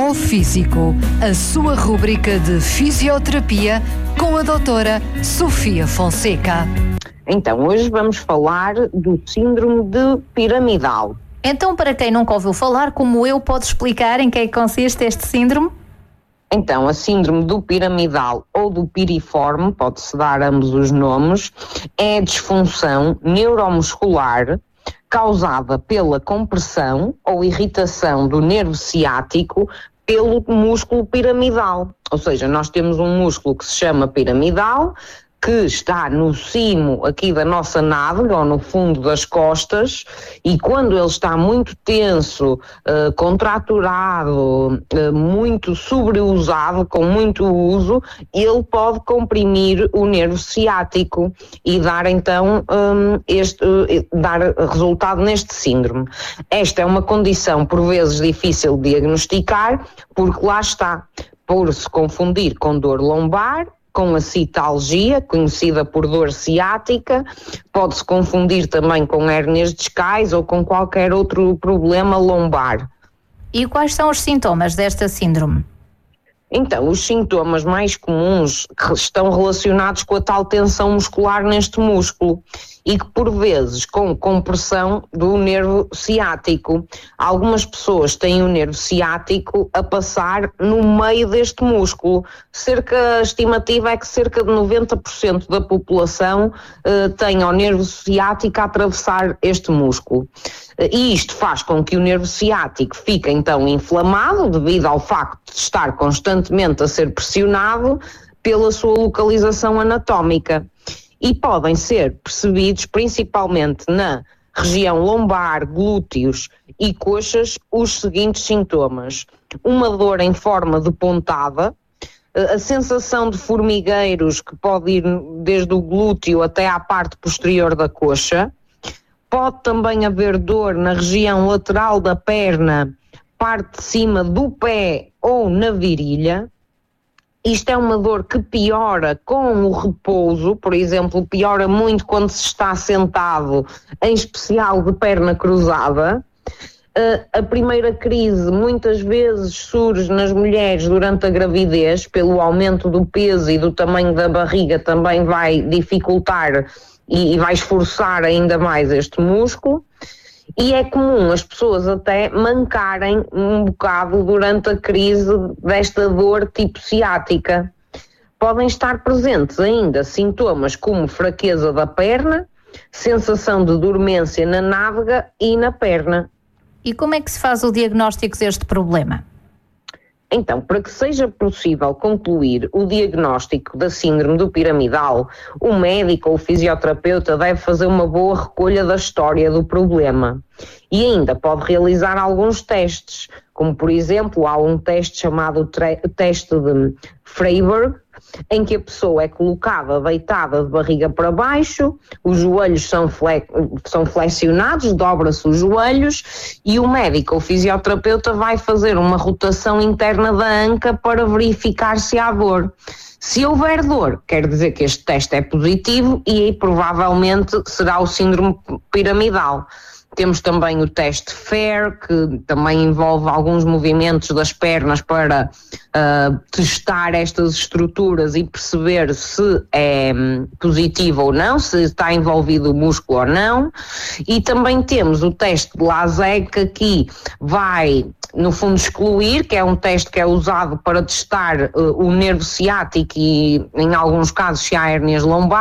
Futebol Físico, a sua rubrica de fisioterapia com a doutora Sofia Fonseca. Então, hoje vamos falar do síndrome de piramidal. Então, para quem nunca ouviu falar, como eu, pode explicar em que é que consiste este síndrome? Então, a síndrome do piramidal ou do piriforme, pode-se dar ambos os nomes, é a disfunção neuromuscular causada pela compressão ou irritação do nervo ciático pelo músculo piramidal. Ou seja, nós temos um músculo que se chama piramidal, que está no cimo aqui da nossa nádega ou no fundo das costas, e quando ele está muito tenso, contraturado, muito sobreusado, com muito uso, ele pode comprimir o nervo ciático e dar então dar resultado neste síndrome. Esta é uma condição por vezes difícil de diagnosticar, porque lá está, por se confundir com dor lombar, com a citalgia, conhecida por dor ciática, pode-se confundir também com hérnias discais ou com qualquer outro problema lombar. E quais são os sintomas desta síndrome? Então, os sintomas mais comuns estão relacionados com a tal tensão muscular neste músculo e que, por vezes, com compressão do nervo ciático. Algumas pessoas têm o nervo ciático a passar no meio deste músculo. A estimativa é que cerca de 90% da população tenha o nervo ciático a atravessar este músculo. E isto faz com que o nervo ciático fique então inflamado devido ao facto de estar constantemente a ser pressionado pela sua localização anatómica. E podem ser percebidos principalmente na região lombar, glúteos e coxas os seguintes sintomas: uma dor em forma de pontada, a sensação de formigueiros que pode ir desde o glúteo até à parte posterior da coxa. Pode também haver dor na região lateral da perna, parte de cima do pé ou na virilha. Isto é uma dor que piora com o repouso, por exemplo, piora muito quando se está sentado, em especial de perna cruzada. A primeira crise muitas vezes surge nas mulheres durante a gravidez, pelo aumento do peso e do tamanho da barriga também vai dificultar e vai esforçar ainda mais este músculo, e é comum as pessoas até mancarem um bocado durante a crise desta dor tipo ciática. Podem estar presentes ainda sintomas como fraqueza da perna, sensação de dormência na nádega e na perna. E como é que se faz o diagnóstico deste problema? Então, para que seja possível concluir o diagnóstico da síndrome do piramidal, o médico ou o fisioterapeuta deve fazer uma boa recolha da história do problema e ainda pode realizar alguns testes, como por exemplo há um teste chamado teste de Freiberg, em que a pessoa é colocada deitada de barriga para baixo, os joelhos são flexionados, dobra-se os joelhos e o médico ou fisioterapeuta vai fazer uma rotação interna da anca para verificar se há dor. Se houver dor, quer dizer que este teste é positivo e aí provavelmente será o síndrome piramidal. Temos também o teste FAIR, que também envolve alguns movimentos das pernas para testar estas estruturas e perceber se é positivo ou não, se está envolvido o músculo ou não. E também temos o teste de Lasseg, que aqui vai, no fundo, excluir, que é um teste que é usado para testar o nervo ciático e, em alguns casos, se há hérnias lombares.